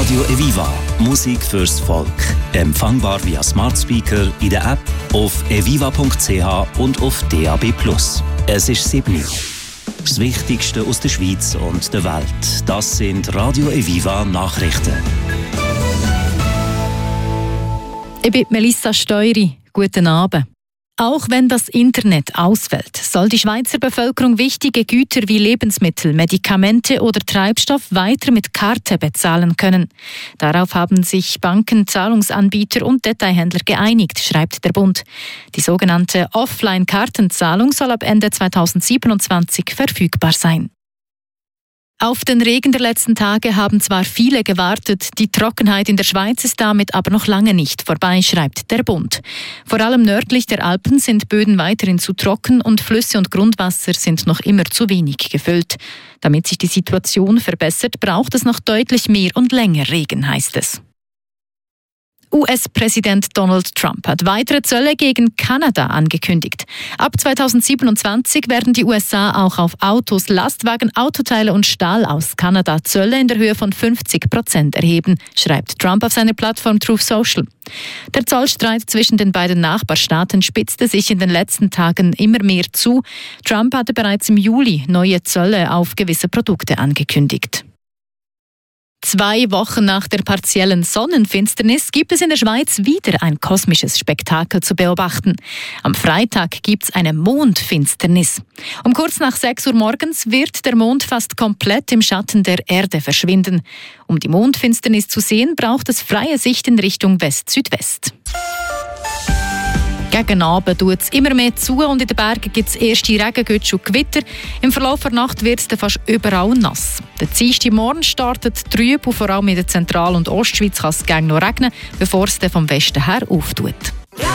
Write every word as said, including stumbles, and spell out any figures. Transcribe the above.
Radio Eviva. Musik fürs Volk. Empfangbar via Smart Speaker, in der App, auf eviva punkt c h und auf D A B plus. Es ist sieben Uhr. Das Wichtigste aus der Schweiz und der Welt. Das sind Radio Eviva Nachrichten. Ich bin Melissa Steury. Guten Abend. Auch wenn das Internet ausfällt, soll die Schweizer Bevölkerung wichtige Güter wie Lebensmittel, Medikamente oder Treibstoff weiter mit Karte bezahlen können. Darauf haben sich Banken, Zahlungsanbieter und Detailhändler geeinigt, schreibt der Bund. Die sogenannte Offline-Kartenzahlung soll ab Ende zweitausendsiebenundzwanzig verfügbar sein. Auf den Regen der letzten Tage haben zwar viele gewartet, die Trockenheit in der Schweiz ist damit aber noch lange nicht vorbei, schreibt der Bund. Vor allem nördlich der Alpen sind Böden weiterhin zu trocken und Flüsse und Grundwasser sind noch immer zu wenig gefüllt. Damit sich die Situation verbessert, braucht es noch deutlich mehr und länger Regen, heißt es. U S-Präsident Donald Trump hat weitere Zölle gegen Kanada angekündigt. Ab zweitausendsiebenundzwanzig werden die U S A auch auf Autos, Lastwagen, Autoteile und Stahl aus Kanada Zölle in der Höhe von fünfzig Prozent erheben, schreibt Trump auf seiner Plattform Truth Social. Der Zollstreit zwischen den beiden Nachbarstaaten spitzte sich in den letzten Tagen immer mehr zu. Trump hatte bereits im Juli neue Zölle auf gewisse Produkte angekündigt. Zwei Wochen nach der partiellen Sonnenfinsternis gibt es in der Schweiz wieder ein kosmisches Spektakel zu beobachten. Am Freitag gibt es eine Mondfinsternis. Um kurz nach sechs Uhr morgens wird der Mond fast komplett im Schatten der Erde verschwinden. Um die Mondfinsternis zu sehen, braucht es freie Sicht in Richtung West-Südwest. Gegen Abend tut es immer mehr zu und in den Bergen gibt es erste Regengütsch und Gewitter. Im Verlauf der Nacht wird es dann fast überall nass. Der Dienstagmorgen startet trüb und vor allem in der Zentral- und Ostschweiz kann es gegen noch regnen, bevor es dann vom Westen her auftut.